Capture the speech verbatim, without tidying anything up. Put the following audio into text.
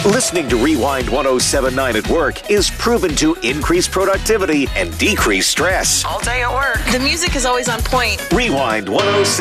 Listening to Rewind one oh seven point nine at work is proven to increase productivity and decrease stress. All day at work. The music is always on point. Rewind one oh seven.